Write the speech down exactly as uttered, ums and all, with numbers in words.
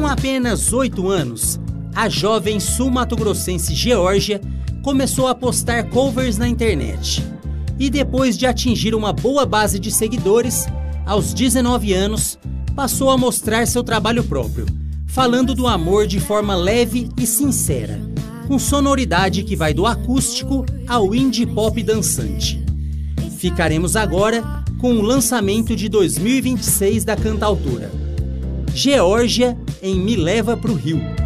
apenas oito anos, a jovem sul-mato-grossense Geórgia começou a postar covers na internet. E depois de atingir uma boa base de seguidores, aos dezenove anos, passou a mostrar seu trabalho próprio, falando do amor de forma leve e sincera, com sonoridade que vai do acústico ao indie pop dançante. Ficaremos agora com o lançamento de dois mil e vinte e seis da cantautora, Geórgia em Me Leva Pro Rio.